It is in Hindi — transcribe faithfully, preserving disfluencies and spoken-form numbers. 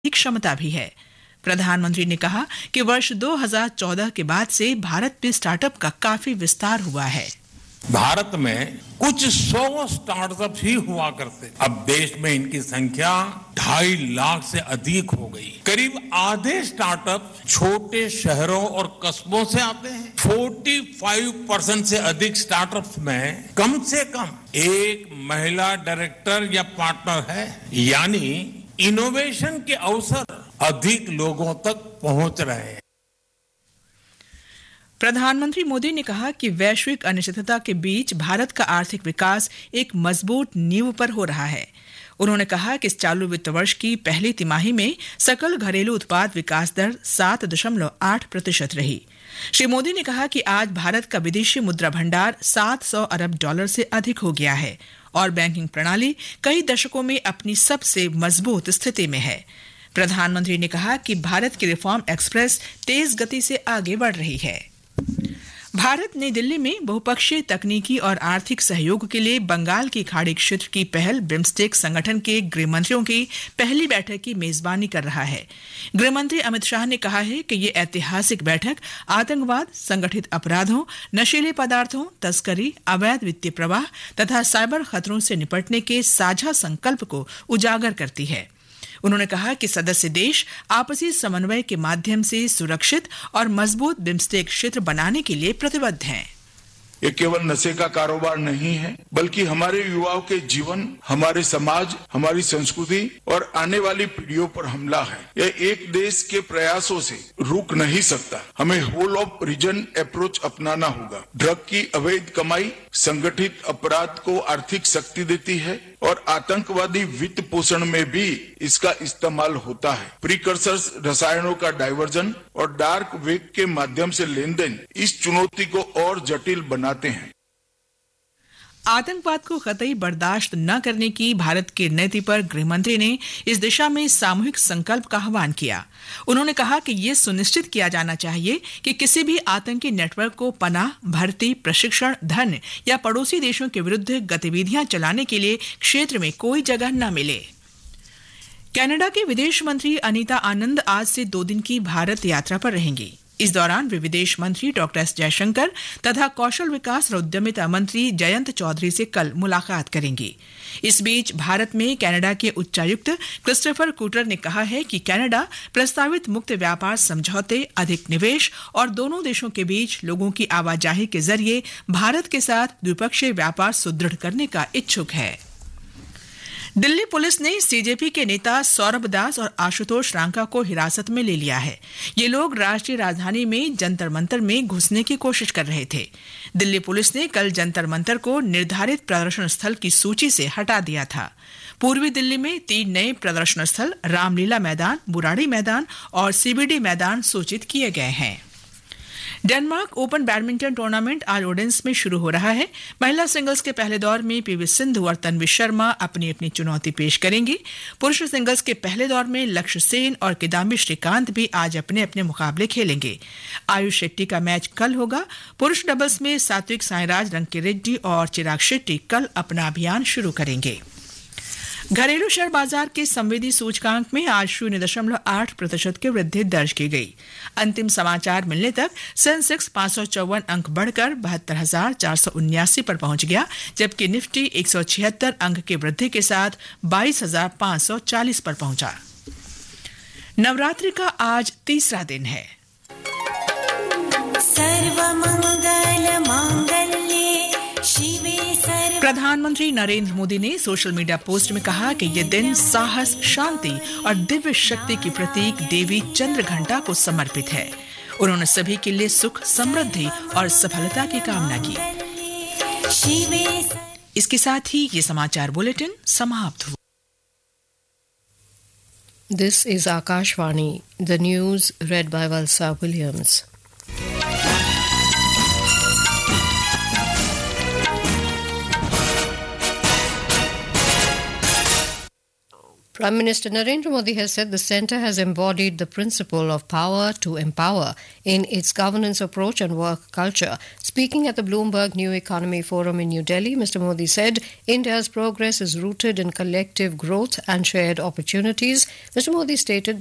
क्षमता भी है। प्रधानमंत्री ने कहा कि वर्ष दो हज़ार चौदह के बाद से भारत में स्टार्टअप का काफी विस्तार हुआ है। भारत में कुछ सौ स्टार्टअप ही हुआ करते, अब देश में इनकी संख्या ढाई लाख से अधिक हो गई। करीब आधे स्टार्टअप छोटे शहरों और कस्बों से आते हैं। पैंतालीस परसेंट से अधिक स्टार्टअप्स में कम से कम एक महिला डायरेक्टर या पार्टनर है, यानी इनोवेशन के अवसर अधिक लोगों तक पहुंच रहे हैं। प्रधानमंत्री मोदी ने कहा कि वैश्विक अनिश्चितता के बीच भारत का आर्थिक विकास एक मजबूत नींव पर हो रहा है। उन्होंने कहा कि इस चालू वित्त वर्ष की पहली तिमाही में सकल घरेलू उत्पाद विकास दर सात दशमलव आठ प्रतिशत रही। श्री मोदी ने कहा कि आज भारत का विदेशी मुद्रा भंडार सात सौ अरब डॉलर से अधिक हो गया है और बैंकिंग प्रणाली कई दशकों में अपनी सबसे मजबूत स्थिति में है। प्रधानमंत्री ने कहा कि भारत की रिफॉर्म एक्सप्रेस तेज गति से आगे बढ़ रही है। भारत नई दिल्ली में बहुपक्षीय तकनीकी और आर्थिक सहयोग के लिए बंगाल की खाड़ी क्षेत्र की पहल बिम्स्टेक संगठन के गृहमंत्रियों की पहली बैठक की मेजबानी कर रहा है। गृहमंत्री अमित शाह ने कहा है कि ये ऐतिहासिक बैठक आतंकवाद, संगठित अपराधों, नशीले पदार्थों, तस्करी, अवैध वित्तीय प्रवाह तथा साइबर खतरों से निपटने के साझा संकल्प को उजागर करती है। उन्होंने कहा कि सदस्य देश आपसी समन्वय के माध्यम से सुरक्षित और मजबूत बिम्स्टेक क्षेत्र बनाने के लिए प्रतिबद्ध हैं। ये केवल नशे का कारोबार नहीं है, बल्कि हमारे युवाओं के जीवन, हमारे समाज, हमारी संस्कृति और आने वाली पीढ़ियों पर हमला है। यह एक देश के प्रयासों से रुक नहीं सकता। हमें होल ऑफ रीजन अप्रोच अपनाना होगा। ड्रग की अवैध कमाई संगठित अपराध को आर्थिक शक्ति देती है और आतंकवादी वित्त पोषण में भी इसका इस्तेमाल होता है। प्रीकर्सर्स रसायनों का डाइवर्जन और डार्क वेब के माध्यम से लेन देन इस चुनौती को और जटिल बनाते हैं। आतंकवाद को कतई बर्दाश्त न करने की भारत की नीति पर गृहमंत्री ने इस दिशा में सामूहिक संकल्प का आह्वान किया। उन्होंने कहा कि ये सुनिश्चित किया जाना चाहिए कि किसी भी आतंकी नेटवर्क को पनाह, भर्ती, प्रशिक्षण, धन या पड़ोसी देशों के विरुद्ध गतिविधियां चलाने के लिए क्षेत्र में कोई जगह न मिले। कनाडा के विदेश मंत्री अनीता आनंद आज से दो दिन की भारत यात्रा पर रहेंगी। इस दौरान वे विदेश मंत्री डॉक्टर एस जयशंकर तथा कौशल विकास और उद्यमिता मंत्री जयंत चौधरी से कल मुलाकात करेंगी। इस बीच भारत में कनाडा के उच्चायुक्त क्रिस्टोफर कूटर ने कहा है कि कनाडा प्रस्तावित मुक्त व्यापार समझौते, अधिक निवेश और दोनों देशों के बीच लोगों की आवाजाही के जरिए भारत के साथ द्विपक्षीय व्यापार सुदृढ़ करने का इच्छुक है। दिल्ली पुलिस ने सीजेपी के नेता सौरभ दास और आशुतोष रांका को हिरासत में ले लिया है। ये लोग राष्ट्रीय राजधानी में जंतर मंतर में घुसने की कोशिश कर रहे थे। दिल्ली पुलिस ने कल जंतर मंतर को निर्धारित प्रदर्शन स्थल की सूची से हटा दिया था। पूर्वी दिल्ली में तीन नए प्रदर्शन स्थल रामलीला मैदान, बुराड़ी मैदान और सीबीडी मैदान सूचित किए गए हैं। डेनमार्क ओपन बैडमिंटन टूर्नामेंट आज ओडेंस में शुरू हो रहा है। महिला सिंगल्स के पहले दौर में पीवी सिंधु और तन्वी शर्मा अपनी अपनी चुनौती पेश करेंगी। पुरुष सिंगल्स के पहले दौर में लक्ष्य सेन और किदाम्बी श्रीकांत भी आज अपने अपने मुकाबले खेलेंगे। आयुष शेट्टी का मैच कल होगा। पुरुष डबल्स में सात्विक साईराज, रंकीरेड्डी और चिराग शेट्टी कल अपना अभियान शुरू करेंगे। घरेलू शेयर बाजार के संवेदी सूचकांक में आज शून्य दशमलव आठ प्रतिशत की वृद्धि दर्ज की गई। अंतिम समाचार मिलने तक सेंसेक्स पांच सौ चौवन अंक बढ़कर बहत्तर हजार चार सौ उन्यासी पर पहुंच गया, जबकि निफ्टी एक सौ छिहत्तर अंक की वृद्धि के साथ बाईस हजार पांच सौ चालीस पर पहुंचा। नवरात्रि का आज तीसरा दिन है। सर्वमंगल मांगल्ये शिवे सर्व प्रधानमंत्री नरेंद्र मोदी ने सोशल मीडिया पोस्ट में कहा कि यह दिन साहस, शांति और दिव्य शक्ति की प्रतीक देवी चंद्र घंटा को समर्पित है। उन्होंने सभी के लिए सुख, समृद्धि और सफलता की कामना की। इसके साथ ही ये समाचार बुलेटिन समाप्त हुआ। This is Akashvani, the news read by Valsa Williams. Prime Minister Narendra Modi has said the centre has embodied the principle of power to empower in its governance approach and work culture. Speaking at the Bloomberg New Economy Forum in New Delhi, Mister Modi said India's progress is rooted in collective growth and shared opportunities. Mister Modi stated